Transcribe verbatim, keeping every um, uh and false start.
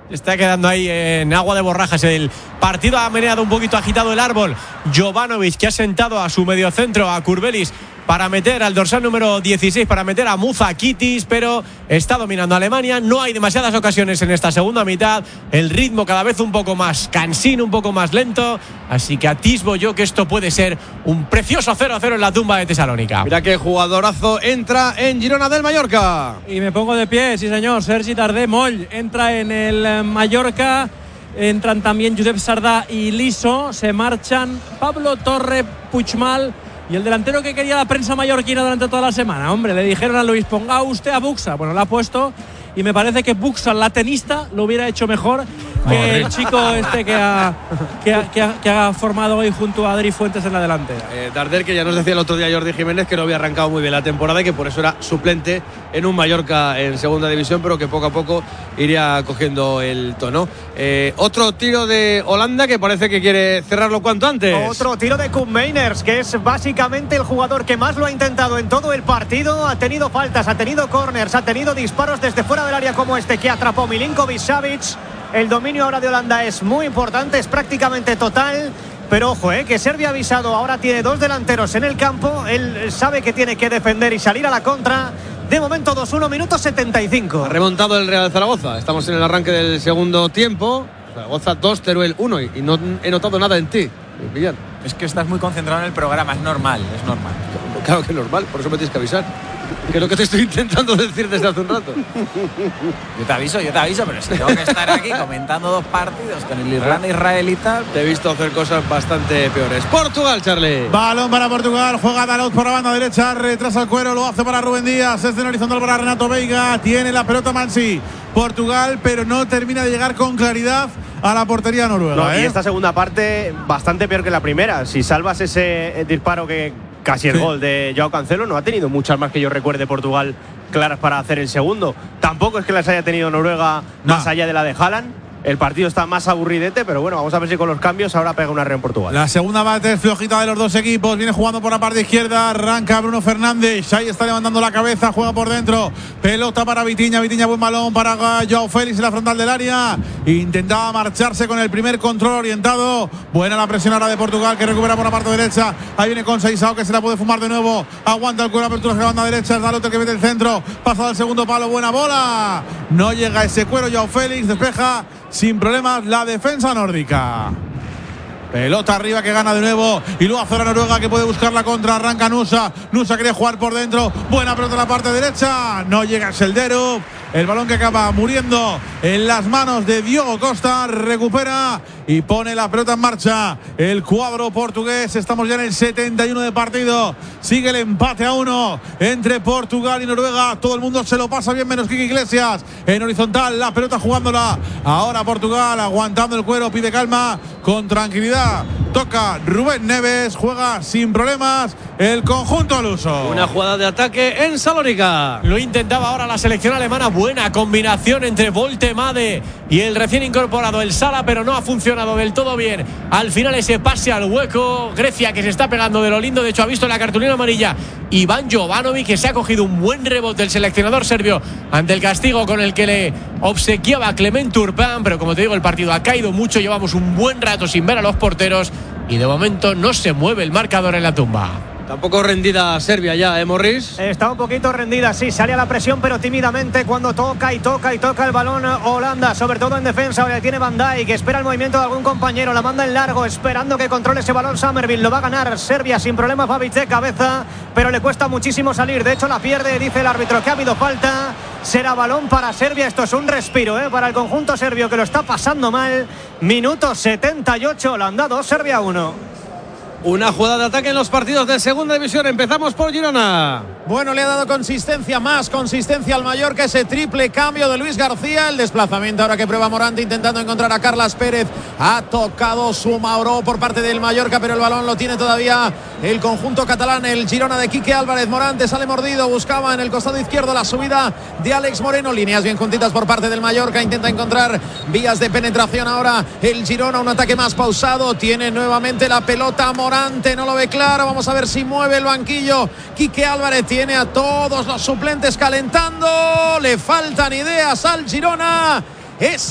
Está quedando ahí en agua de borrajas el partido. Ha meneado un poquito agitado el árbol Jovanovic, que ha sentado a su mediocentro, a Kurbelis, para meter al dorsal número dieciséis, para meter a Muzakitis, pero está dominando Alemania. No hay demasiadas ocasiones en esta segunda mitad. El ritmo cada vez un poco más cansino, un poco más lento. Así que atisbo yo que esto puede ser un precioso cero a cero en la tumba de Tesalónica. Mira qué jugadorazo entra en Girona del Mallorca. Y me pongo de pie, sí señor. Sergi Darder Moll entra en el Mallorca. Entran también Josep Sardá y Liso. Se marchan Pablo Torre, Puigmal y el delantero que quería la prensa mallorquina durante toda la semana. Hombre, le dijeron a Luis, ponga usted a Buxa. Bueno, lo ha puesto y me parece que Buxa, la tenista, lo hubiera hecho mejor que el chico este que ha, que, ha, que, ha, que ha formado hoy junto a Adri Fuentes en la delantera. Eh, Darder, que ya nos decía el otro día Jordi Jiménez que no había arrancado muy bien la temporada y que por eso era suplente en un Mallorca en segunda división, pero que poco a poco iría cogiendo el tono. Eh, otro tiro de Holanda que parece que quiere cerrarlo cuanto antes. Otro tiro de Koen Meiners, que es básicamente el jugador que más lo ha intentado en todo el partido. Ha tenido faltas, ha tenido corners, ha tenido disparos desde fuera del área como este que atrapó Milinkovic-Savic. El dominio ahora de Holanda es muy importante, es prácticamente total. Pero ojo, eh, que Serbia ha avisado, ahora tiene dos delanteros en el campo. Él sabe que tiene que defender y salir a la contra. De momento dos uno, minutos setenta y cinco. Ha remontado el Real Zaragoza. Estamos en el arranque del segundo tiempo. Zaragoza dos, Teruel uno. Y no he notado nada en ti, Villar. Es que estás muy concentrado en el programa, es normal, es normal. Claro que es normal, por eso me tienes que avisar. Que es lo que te estoy intentando decir desde hace un rato. Yo te aviso, yo te aviso, pero si tengo que estar aquí comentando dos partidos con el Irlanda-Israel y tal. Te he visto hacer cosas bastante peores. Portugal, Charlie. Balón para Portugal, juega Dalot por la banda derecha, retrasa el cuero, lo hace para Rubén Díaz, es en horizontal para Renato Veiga, tiene la pelota Mansi. Portugal, pero no termina de llegar con claridad a la portería noruega. No, ¿eh? Y esta segunda parte bastante peor que la primera. Si salvas ese disparo que casi el sí. gol de Joao Cancelo, no ha tenido muchas más que yo recuerde Portugal claras para hacer el segundo. Tampoco es que las haya tenido Noruega no. más allá de la de Haaland. El partido está más aburridete, pero bueno, vamos a ver si con los cambios ahora pega una red en Portugal. La segunda parte es flojita de los dos equipos. Viene jugando por la parte izquierda, arranca Bruno Fernández. Ahí está levantando la cabeza, juega por dentro. Pelota para Vitinha, Vitinha buen balón para Joao Félix en la frontal del área. Intentaba marcharse con el primer control orientado. Buena la presión ahora de Portugal, que recupera por la parte derecha. Ahí viene con Seisao, que se la puede fumar de nuevo. Aguanta el cuero, apertura hacia la banda derecha. Es Dalot el que mete el centro. Pasa al segundo palo, buena bola. No llega ese cuero, Joao Félix despeja sin problemas la defensa nórdica. Pelota arriba que gana de nuevo y luego hace la Noruega, que puede buscar la contra. Arranca Nusa, Nusa quiere jugar por dentro, buena pelota en la parte derecha, no llega Selderup. El balón que acaba muriendo en las manos de Diogo Costa. Recupera y pone la pelota en marcha el cuadro portugués. Estamos ya en el setenta y uno de partido. Sigue el empate a uno entre Portugal y Noruega. Todo el mundo se lo pasa bien menos Quique Iglesias. En horizontal la pelota jugándola. Ahora Portugal aguantando el cuero. Pide calma con tranquilidad. Toca Rubén Neves. Juega sin problemas el conjunto luso. Una jugada de ataque en Salónica. Lo intentaba ahora la selección alemana. Buena combinación entre Voltemade y el recién incorporado el Sala, pero no ha funcionado del todo bien. Al final ese pase al hueco. Grecia, que se está pegando de lo lindo. De hecho ha visto la cartulina amarilla Iván Jovanovic, que se ha cogido un buen rebote el seleccionador serbio ante el castigo con el que le obsequiaba Clement Turpin. Pero como te digo, el partido ha caído mucho. Llevamos un buen rato sin ver a los porteros y de momento no se mueve el marcador en la tumba. Tampoco rendida Serbia ya, ¿eh, Morris? Está un poquito rendida, sí, sale a la presión, pero tímidamente cuando toca y toca y toca el balón Holanda, sobre todo en defensa. Ahora tiene Van Dijk, que espera el movimiento de algún compañero, la manda en largo, esperando que controle ese balón Summerville. Lo va a ganar Serbia sin problemas, Babic de cabeza, pero le cuesta muchísimo salir. De hecho la pierde, dice el árbitro que ha habido falta. Será balón para Serbia. Esto es un respiro, ¿eh? para el conjunto serbio, que lo está pasando mal. Minuto setenta y ocho, Holanda dos, Serbia uno. Una jugada de ataque en los partidos de segunda división. Empezamos por Girona. Bueno, le ha dado consistencia, más consistencia al Mallorca, ese triple cambio de Luis García. El desplazamiento ahora que prueba Morante intentando encontrar a Carlas Pérez. Ha tocado su Mauro por parte del Mallorca, pero el balón lo tiene todavía el conjunto catalán, el Girona de Quique Álvarez. Morante sale mordido, buscaba en el costado izquierdo la subida de Alex Moreno. Líneas bien juntitas por parte del Mallorca, intenta encontrar vías de penetración ahora el Girona, un ataque más pausado. Tiene nuevamente la pelota Morante, no lo ve claro, vamos a ver si mueve el banquillo. Quique Álvarez tiene a todos los suplentes calentando, le faltan ideas al Girona. Es